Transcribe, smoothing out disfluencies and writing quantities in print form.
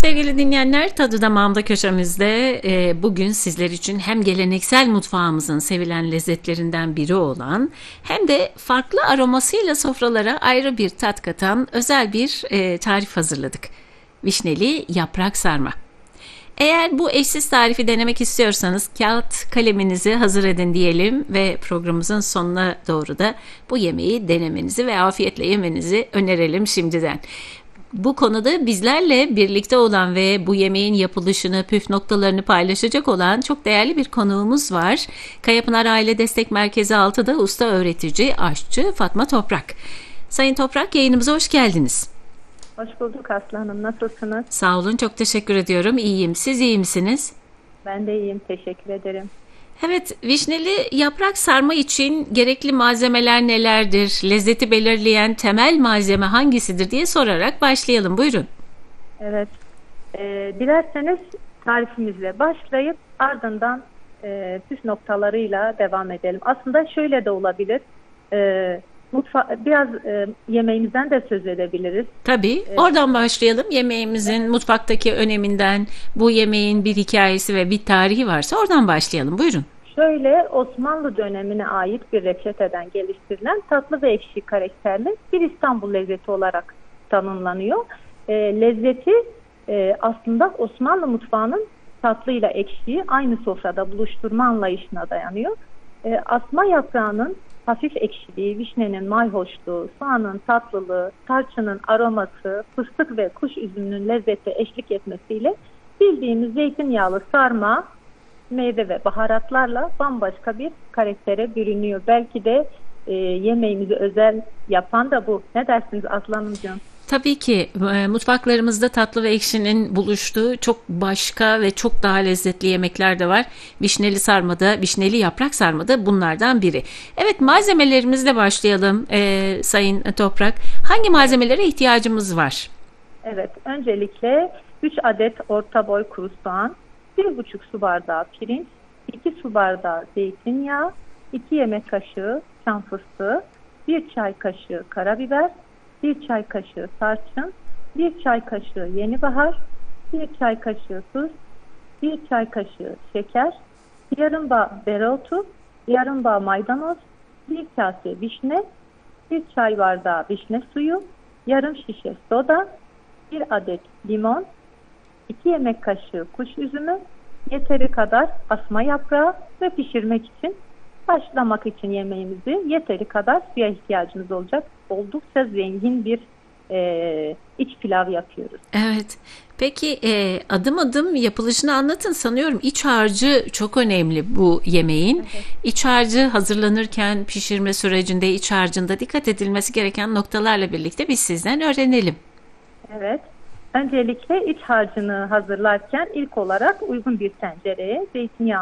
Sevgili dinleyenler, Tadı Damağımda köşemizde bugün sizler için hem geleneksel mutfağımızın sevilen lezzetlerinden biri olan hem de farklı aromasıyla sofralara ayrı bir tat katan özel bir tarif hazırladık. Vişneli yaprak sarma. Eğer bu eşsiz tarifi denemek istiyorsanız kağıt kaleminizi hazır edin diyelim ve programımızın sonuna doğru da bu yemeği denemenizi ve afiyetle yemenizi önerelim şimdiden. Bu konuda bizlerle birlikte olan ve bu yemeğin yapılışını, püf noktalarını paylaşacak olan çok değerli bir konuğumuz var. Kayapınar Aile Destek Merkezi 6'da usta öğretici, aşçı Fatma Toprak. Sayın Toprak, yayınımıza hoş geldiniz. Hoş bulduk Aslı Hanım. Nasılsınız? Sağ olun, çok teşekkür ediyorum. İyiyim. Siz iyi misiniz? Ben de iyiyim. Teşekkür ederim. Evet, vişneli yaprak sarma için gerekli malzemeler nelerdir? Lezzeti belirleyen temel malzeme hangisidir diye sorarak başlayalım. Buyurun. Evet. Dilerseniz tarifimizle başlayıp ardından püf noktalarıyla devam edelim. Aslında şöyle de olabilir. Biraz yemeğimizden de söz edebiliriz. Tabii. Oradan başlayalım. Yemeğimizin mutfaktaki öneminden, bu yemeğin bir hikayesi ve bir tarihi varsa oradan başlayalım. Buyurun. Şöyle, Osmanlı dönemine ait bir reçeteden geliştirilen tatlı ve ekşi karakterli bir İstanbul lezzeti olarak tanımlanıyor. Lezzeti aslında Osmanlı mutfağının tatlıyla ekşiyi aynı sofrada buluşturma anlayışına dayanıyor. Asma yaprağının hafif ekşiliği, vişnenin mayhoşluğu, soğanın tatlılığı, tarçının aroması, fıstık ve kuş üzümünün lezzeti eşlik etmesiyle bildiğimiz zeytinyağlı sarma, meyve ve baharatlarla bambaşka bir karaktere bürünüyor. Belki de yemeğimizi özel yapan da bu. Ne dersiniz Aslı Hanımcığım? Tabii ki mutfaklarımızda tatlı ve ekşinin buluştuğu çok başka ve çok daha lezzetli yemekler de var. Vişneli sarmada, vişneli yaprak sarmada bunlardan biri. Evet, malzemelerimizle başlayalım Sayın Toprak. Hangi malzemelere ihtiyacımız var? Evet, öncelikle 3 adet orta boy kuru soğan, 1,5 su bardağı pirinç, 2 su bardağı zeytinyağı, 2 yemek kaşığı çam fıstığı, 1 çay kaşığı karabiber, 1 çay kaşığı tarçın, 1 çay kaşığı yeni bahar, 1 çay kaşığı tuz, 1 çay kaşığı şeker, yarım bağ dereotu, yarım bağ maydanoz, 1 kase vişne, 1 çay bardağı vişne suyu, yarım şişe soda, 1 adet limon, 2 yemek kaşığı kuş üzümü, yeteri kadar asma yaprağı ve pişirmek için, başlamak için yemeğimizi yeteri kadar suya ihtiyacımız olacak. Oldukça zengin bir iç pilav yapıyoruz. Evet. Peki adım adım yapılışını anlatın. Sanıyorum iç harcı çok önemli bu yemeğin. Evet. İç harcı hazırlanırken pişirme sürecinde iç harcında dikkat edilmesi gereken noktalarla birlikte biz sizden öğrenelim. Evet. Öncelikle iç harcını hazırlarken ilk olarak uygun bir tencereye zeytinyağı